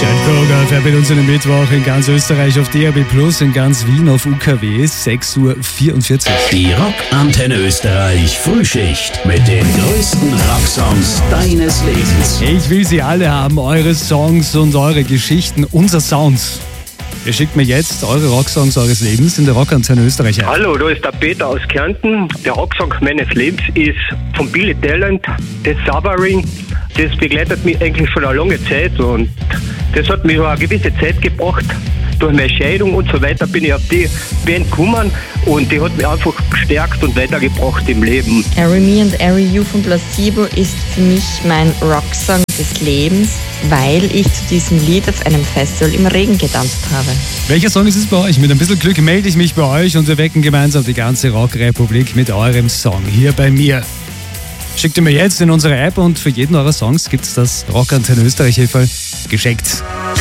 Kroger fährt mit uns in den Mittwoch in ganz Österreich auf DAB+, in ganz Wien auf UKW, 6.44 Uhr. Die Rockantenne Österreich Frühschicht mit den größten Rocksongs deines Lebens. Ich will sie alle haben, eure Songs und eure Geschichten, unser Sound. Ihr schickt mir jetzt eure Rocksongs eures Lebens in der Rockantenne Österreich ein. Hallo, da ist der Peter aus Kärnten. Der Rocksong meines Lebens ist von Billy Talent, das Suffering. Das begleitet mich eigentlich schon eine lange Zeit und das hat mich eine gewisse Zeit gebracht. Durch meine Scheidung und so weiter bin ich auf die Band gekommen und die hat mich einfach gestärkt und weitergebracht im Leben. Harry Me and Harry You von Placebo ist für mich mein Rocksong des Lebens, weil ich zu diesem Lied auf einem Festival im Regen getanzt habe. Welcher Song ist es bei euch? Mit ein bisschen Glück melde ich mich bei euch und wir wecken gemeinsam die ganze Rockrepublik mit eurem Song hier bei mir. Schickt ihr mir jetzt in unsere App und für jeden eurer Songs gibt es das Rockantenne Österreich-Häferl geschenkt.